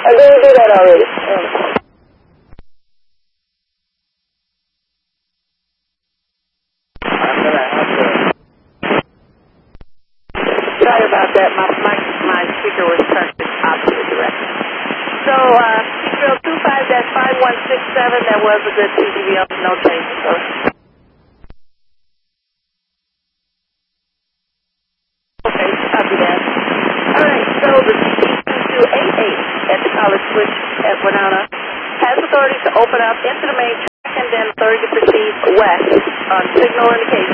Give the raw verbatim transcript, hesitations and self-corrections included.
I didn't do that already. Oh. Sorry about that. My, my, my speaker was turned in the opposite direction. So, uh, Peterbilt two five dash five one six seven, that was a good T D V up, no changes. So. Okay, copy that. All right, so the C D two two eight eight at the college switch at Winona has authority to open up into the main track and then authority to proceed west on signal indication.